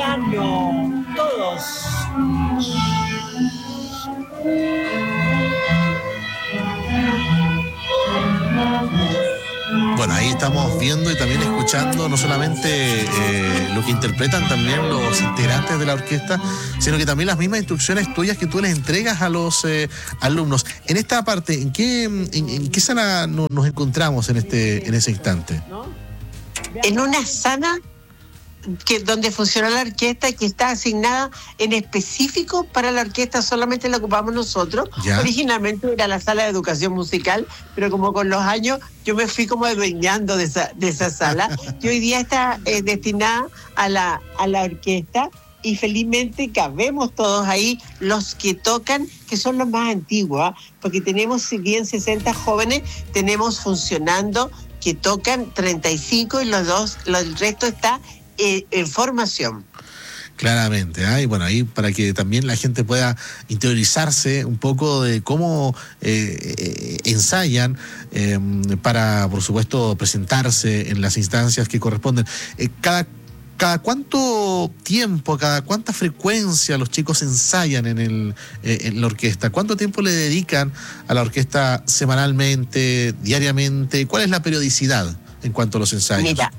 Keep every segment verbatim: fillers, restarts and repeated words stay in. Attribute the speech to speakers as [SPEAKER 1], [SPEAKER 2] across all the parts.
[SPEAKER 1] año, todos.
[SPEAKER 2] Bueno, ahí estamos viendo y también escuchando no solamente eh, lo que interpretan también los integrantes de la orquesta, sino que también las mismas instrucciones tuyas que tú les entregas a los eh, alumnos. En esta parte, ¿en qué, en, en qué sala no, nos encontramos en este en ese instante?
[SPEAKER 3] En una sala que donde funciona la orquesta, que está asignada en específico para la orquesta, solamente la ocupamos nosotros. ¿Ya? Originalmente era la sala de educación musical, pero como con los años yo me fui como adueñando de esa, de esa sala, y hoy día está eh, destinada a la, a la orquesta, y felizmente cabemos todos ahí, los que tocan, que son los más antiguos, ¿eh? Porque tenemos, si bien sesenta jóvenes, tenemos funcionando que tocan treinta y cinco, y los dos, los, el resto está en formación.
[SPEAKER 2] Claramente, ¿eh? Y bueno, ahí para que también la gente pueda interiorizarse un poco de cómo eh, eh, ensayan eh, para, por supuesto, presentarse en las instancias que corresponden. Eh, cada ¿Cada cuánto tiempo, cada cuánta frecuencia los chicos ensayan en, el, eh, en la orquesta? ¿Cuánto tiempo le dedican a la orquesta semanalmente, diariamente? ¿Cuál es la periodicidad en cuanto a los ensayos?
[SPEAKER 3] Mira,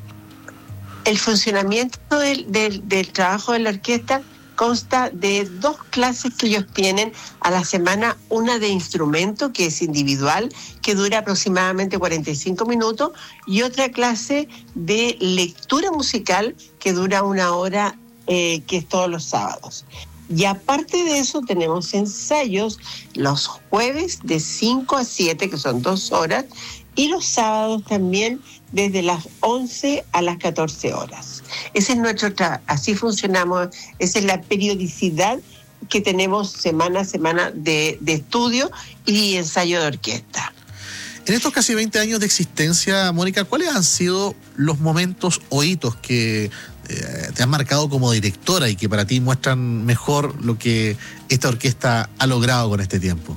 [SPEAKER 3] el funcionamiento del, del, del trabajo de la orquesta consta de dos clases que ellos tienen a la semana, una de instrumento, que es individual, que dura aproximadamente cuarenta y cinco minutos, y otra clase de lectura musical, que dura una hora, eh, que es todos los sábados. Y aparte de eso tenemos ensayos los jueves de cinco a siete, que son dos horas, y los sábados también desde las once a las catorce horas. Ese es nuestro trabajo, así funcionamos, esa es la periodicidad que tenemos semana a semana de, de estudio y ensayo de orquesta.
[SPEAKER 2] En estos casi veinte años de existencia, Mónica, ¿cuáles han sido los momentos o hitos que eh, te han marcado como directora y que para ti muestran mejor lo que esta orquesta ha logrado con este tiempo?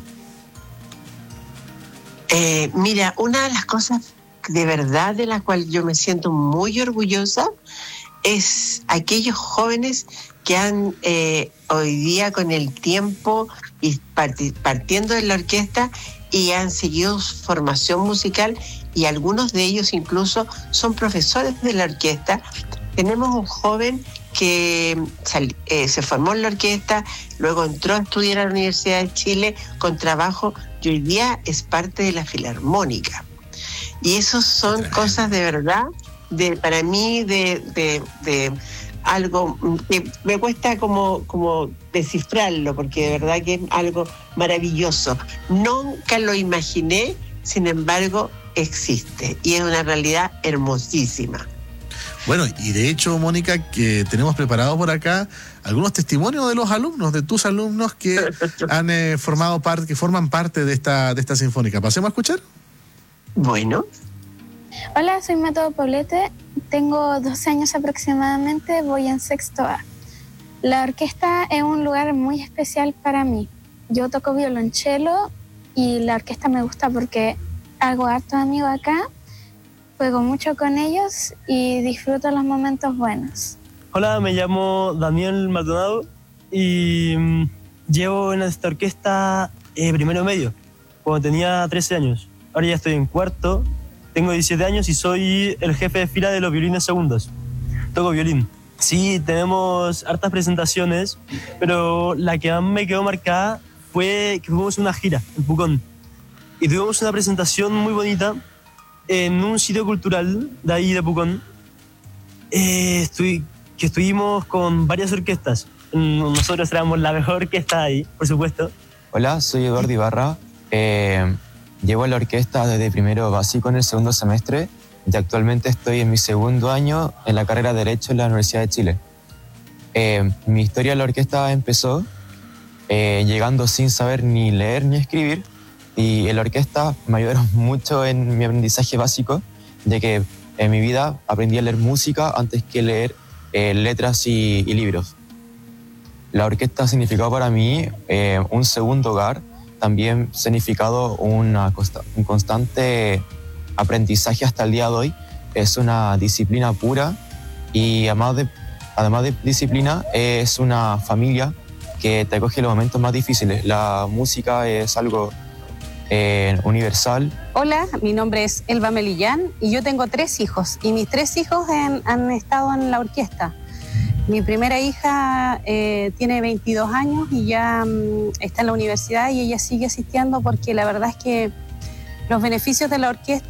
[SPEAKER 3] Eh, mira, una de las cosas de verdad de la cual yo me siento muy orgullosa es aquellos jóvenes que han eh, hoy día con el tiempo y parti- partiendo de la orquesta y han seguido su formación musical, y algunos de ellos incluso son profesores de la orquesta. Tenemos un joven que sal, eh, se formó en la orquesta, luego entró a estudiar a la Universidad de Chile con trabajo, y hoy día es parte de la Filarmónica. Y esos son cosas de verdad, de para mí, de, de, de algo que me cuesta como, como descifrarlo, porque de verdad que es algo maravilloso. Nunca lo imaginé, sin embargo, existe, y es una realidad hermosísima.
[SPEAKER 2] Bueno, y de hecho, Mónica, que tenemos preparado por acá algunos testimonios de los alumnos, de tus alumnos que han eh, formado parte, que forman parte de esta, de esta sinfónica. ¿Pasemos a escuchar?
[SPEAKER 3] Bueno.
[SPEAKER 4] Hola, soy Mateo Poblete, tengo doce años aproximadamente, voy en sexto A. La orquesta es un lugar muy especial para mí. Yo toco violonchelo y la orquesta me gusta porque hago hartos amigos acá, juego mucho con ellos y disfruto los momentos buenos.
[SPEAKER 5] Hola, me llamo Daniel Maldonado y mmm, llevo en esta orquesta eh, primero medio, cuando tenía trece años. Ahora ya estoy en cuarto, tengo diecisiete años y soy el jefe de fila de los violines segundos. Toco violín. Sí, tenemos hartas presentaciones, pero la que más me quedó marcada fue que fuimos una gira en Pucón. Y tuvimos una presentación muy bonita en un sitio cultural de ahí de Pucón, eh, estoy, que estuvimos con varias orquestas. Nosotros éramos la mejor orquesta ahí, por supuesto.
[SPEAKER 6] Hola, soy Eduardo Ibarra. Eh, llevo la orquesta desde primero básico en el segundo semestre y actualmente estoy en mi segundo año en la carrera de Derecho en la Universidad de Chile. Eh, mi historia en la orquesta empezó eh, llegando sin saber ni leer ni escribir, y en la orquesta me ayudaron mucho en mi aprendizaje básico, ya que en mi vida aprendí a leer música antes que leer eh, letras y, y libros. La orquesta ha significado para mí eh, un segundo hogar, también ha significado una consta- un constante aprendizaje hasta el día de hoy. Es una disciplina pura y además de además de disciplina, es una familia que te acoge en los momentos más difíciles. La música es algo eh, universal.
[SPEAKER 7] Hola, mi nombre es Elba Melillán y yo tengo tres hijos y mis tres hijos en- han estado en la orquesta. Mi primera hija eh, tiene veintidós años y ya mm, está en la universidad y ella sigue asistiendo porque la verdad es que los beneficios de la orquesta